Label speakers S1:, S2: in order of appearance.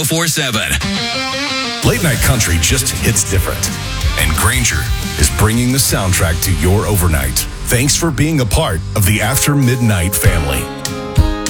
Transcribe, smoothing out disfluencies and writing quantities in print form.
S1: 4-7.
S2: Late night country just hits different. And Granger is bringing the soundtrack to your overnight. Thanks for being a part of the After Midnight family.